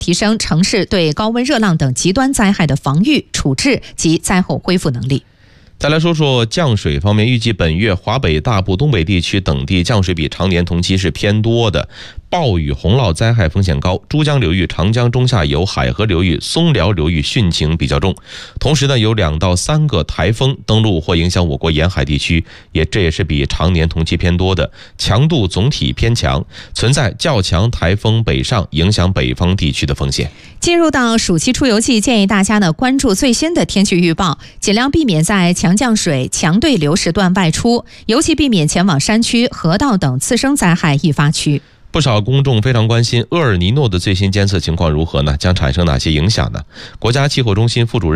提升城市对高温热浪等极端灾害的防御、处置及灾后恢复能力。 再来说说降水方面，预计本月华北、大部、东北地区等地降水比常年同期是偏多的，暴雨洪涝灾害风险高，珠江流域、长江中下游、海河流域、松辽流域汛情比较重。同时呢，有2到3个台风登陆或影响我国沿海地区，这也是比常年同期偏多的，强度总体偏强，存在较强台风北上影响北方地区的风险。 进入到暑期出游季，建议大家呢关注最新的天气预报，尽量避免在强降水、强对流时段外出，尤其避免前往山区、河道等次生灾害易发区。 不少公众非常关心厄尔尼诺的最新监测情况如何呢？将产生哪些影响呢？国家气候中心副主任